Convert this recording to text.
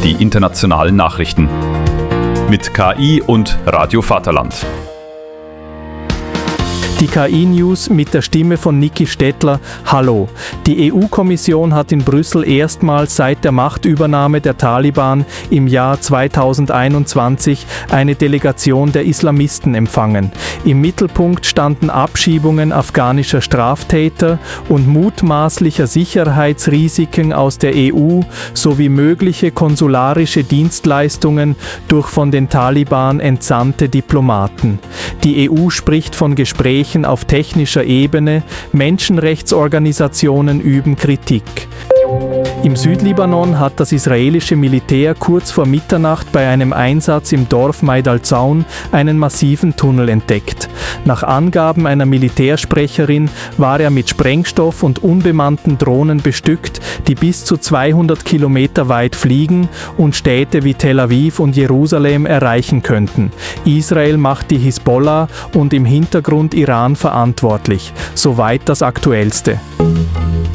die internationalen Nachrichten. Mit KI und Radio Vaterland. Die KI-News mit der Stimme von Niki Stettler. Hallo. Die EU-Kommission hat in Brüssel erstmals seit der Machtübernahme der Taliban im Jahr 2021 eine Delegation der Islamisten empfangen. Im Mittelpunkt standen Abschiebungen afghanischer Straftäter und mutmaßlicher Sicherheitsrisiken aus der EU sowie mögliche konsularische Dienstleistungen durch von den Taliban entsandte Diplomaten. Die EU spricht von Gesprächen auf technischer Ebene, Menschenrechtsorganisationen üben Kritik. Im Südlibanon hat das israelische Militär kurz vor Mitternacht bei einem Einsatz im Dorf Maid al-Zaun einen massiven Tunnel entdeckt. Nach Angaben einer Militärsprecherin war er mit Sprengstoff und unbemannten Drohnen bestückt, die bis zu 200 Kilometer weit fliegen und Städte wie Tel Aviv und Jerusalem erreichen könnten. Israel macht die Hisbollah und im Hintergrund Iran verantwortlich. Soweit das Aktuellste.